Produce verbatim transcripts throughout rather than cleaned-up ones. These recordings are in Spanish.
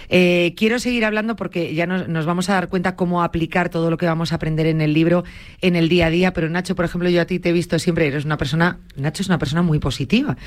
Eh, quiero seguir hablando porque ya nos, nos vamos a dar cuenta cómo aplicar todo lo que vamos a aprender en el libro en el día a día, pero Nacho, por ejemplo, yo a ti te he visto siempre, eres una persona, Nacho es una persona muy positiva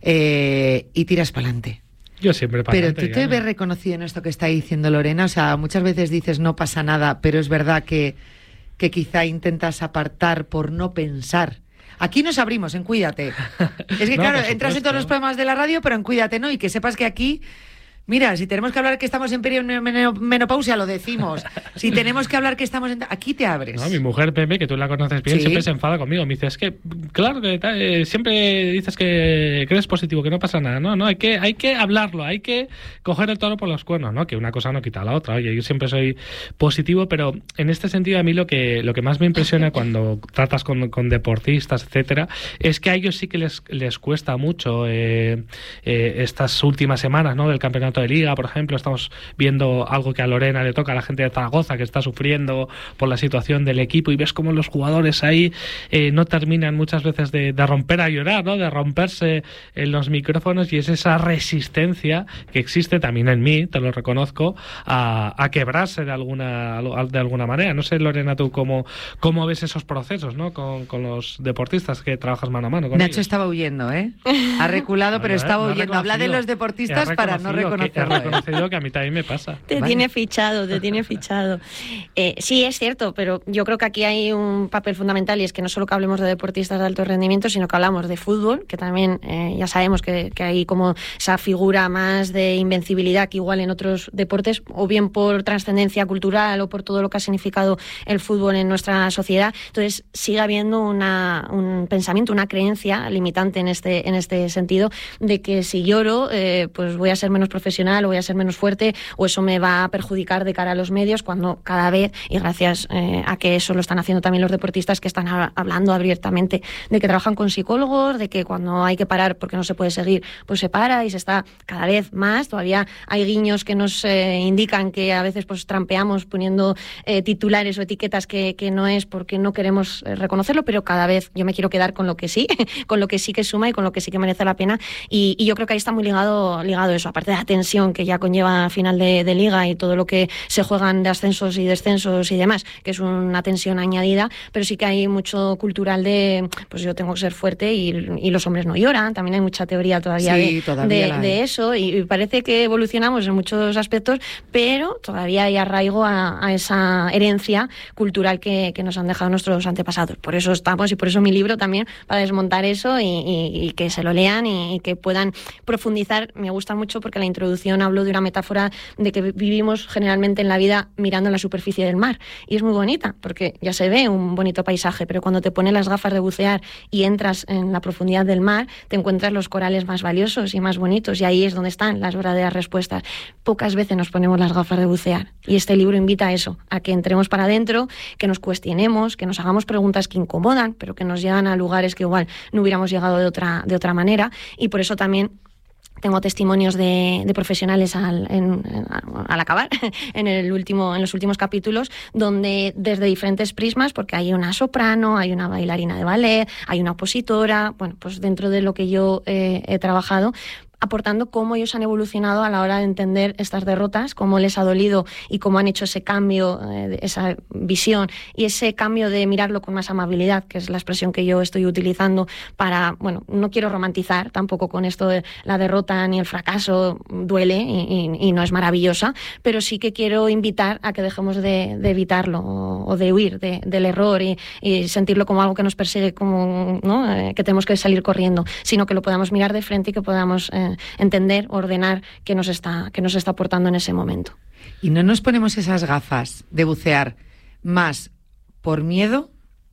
eh, y tiras para adelante. Yo siempre para Pero adelante, tú te ya, ves ¿no? reconocido en esto que está diciendo Lorena, o sea, muchas veces dices no pasa nada, pero es verdad que, que quizá intentas apartar por no pensar. Aquí nos abrimos en Cuídate. Es que No, claro, por entras en todos los supuesto. programas de la radio, pero en Cuídate, ¿no? Y que sepas que aquí... Mira, si tenemos que hablar que estamos en periodo de menopausia, lo decimos. Si tenemos que hablar que estamos en... Aquí te abres. No, mi mujer, Pepe, que tú la conoces bien, Sí. siempre se enfada conmigo. Me dice, es que, claro, que eh, siempre dices que, que eres positivo, que no pasa nada. No, no, hay que, hay que hablarlo, hay que coger el toro por los cuernos, ¿no? Que una cosa no quita la otra. Oye, yo siempre soy positivo, pero en este sentido a mí lo que, lo que más me impresiona cuando tratas con, con deportistas, etcétera, es que a ellos sí que les, les cuesta mucho eh, eh, estas últimas semanas, ¿no? Del campeonato de Liga, por ejemplo, estamos viendo algo que a Lorena le toca, a la gente de Zaragoza que está sufriendo por la situación del equipo, y ves cómo los jugadores ahí eh, no terminan muchas veces de, de romper a llorar, ¿no? De romperse en los micrófonos, y es esa resistencia que existe también en mí, te lo reconozco, a, a quebrarse de alguna de alguna manera. No sé, Lorena, tú cómo, cómo ves esos procesos, ¿no? Con, con los deportistas que trabajas mano a mano con Nacho ellos. estaba huyendo, ¿eh? Ha reculado, pero No, estaba no he huyendo. Habla de reconocido. los deportistas He para no reconocido que- reconocerlo. He reconocido que a mí también me pasa. Te Vale. tiene fichado, te tiene fichado. Eh, sí, es cierto, pero yo creo que aquí hay un papel fundamental, y es que no solo que hablemos de deportistas de alto rendimiento, sino que hablamos de fútbol, que también eh, ya sabemos que, que hay como esa figura más de invencibilidad que igual en otros deportes, o bien por trascendencia cultural o por todo lo que ha significado el fútbol en nuestra sociedad. Entonces sigue habiendo una, un pensamiento, una creencia limitante en este, en este sentido, de que si lloro, eh, pues voy a ser menos profesional o voy a ser menos fuerte, o eso me va a perjudicar de cara a los medios, cuando cada vez, y gracias eh, a que eso lo están haciendo también los deportistas, que están a, hablando abiertamente de que trabajan con psicólogos, de que cuando hay que parar porque no se puede seguir, pues se para, y se está cada vez más. Todavía hay guiños que nos eh, indican que a veces pues trampeamos poniendo eh, titulares o etiquetas que, que no es, porque no queremos eh, reconocerlo, pero cada vez yo me quiero quedar con lo que sí, con lo que sí que suma y con lo que sí que merece la pena, y, y yo creo que ahí está muy ligado, ligado eso, aparte de la tensión que ya conlleva final de, de liga y todo lo que se juegan de ascensos y descensos y demás, que es una tensión añadida, pero sí que hay mucho cultural de, pues yo tengo que ser fuerte y, y los hombres no lloran. También hay mucha teoría todavía, Sí, de, todavía de, la hay. de eso, y parece que evolucionamos en muchos aspectos, pero todavía hay arraigo a, a esa herencia cultural que, que nos han dejado nuestros antepasados. Por eso estamos, y por eso mi libro también, para desmontar eso y, y, y que se lo lean y, y que puedan profundizar. Me gusta mucho porque en la introducción hablo de una metáfora de que vivimos generalmente en la vida mirando en la superficie del mar, y es muy bonita porque ya se ve un bonito paisaje, pero cuando te pones las gafas de bucear y entras en la profundidad del mar, te encuentras los corales más valiosos y más bonitos, y ahí es donde están las verdaderas respuestas. Pocas veces nos ponemos las gafas de bucear, y este libro invita a eso, a que entremos para adentro, que nos cuestionemos, que nos hagamos preguntas que incomodan, pero que nos llevan a lugares que igual no hubiéramos llegado de otra, de otra manera. Y por eso también tengo testimonios de, de profesionales al, en, en, al acabar, en, el último, en los últimos capítulos, donde desde diferentes prismas, porque hay una soprano, hay una bailarina de ballet, hay una opositora, bueno, pues dentro de lo que yo eh, he trabajado, aportando cómo ellos han evolucionado a la hora de entender estas derrotas, cómo les ha dolido y cómo han hecho ese cambio, eh, esa visión y ese cambio de mirarlo con más amabilidad, que es la expresión que yo estoy utilizando para, bueno, no quiero romantizar tampoco con esto de la derrota ni el fracaso, duele y, y, y no es maravillosa, pero sí que quiero invitar a que dejemos de, de evitarlo o, o de huir de, del error y, y sentirlo como algo que nos persigue, como, ¿no? eh, que tenemos que salir corriendo, sino que lo podamos mirar de frente y que podamos eh, entender, ordenar qué nos está, qué nos está aportando en ese momento. ¿Y no nos ponemos esas gafas de bucear más por miedo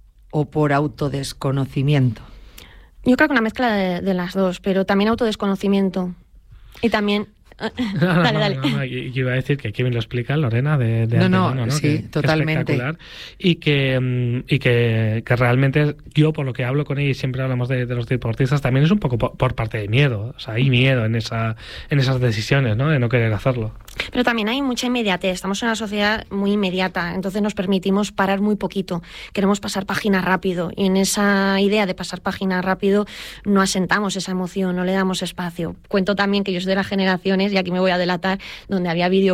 o por autodesconocimiento? Yo creo que una mezcla de, de las dos, pero también autodesconocimiento. Y también... No, no, dale, no, dale. no, no, yo iba a decir que aquí me lo explica Lorena de, de No, no, Antemano, ¿no? sí, que, totalmente. Que espectacular. Y que mm, y que, que realmente yo, por lo que hablo con ella y siempre hablamos de, de los deportistas, también es un poco por, por parte de miedo. O sea, hay miedo en esa en esas decisiones, ¿no? De no querer hacerlo. Pero también hay mucha inmediatez. Estamos en una sociedad muy inmediata, entonces nos permitimos parar muy poquito. Queremos pasar página rápido, y en esa idea de pasar página rápido no asentamos esa emoción, no le damos espacio. Cuento también que yo soy de las generaciones, y aquí me voy a delatar, donde había vídeo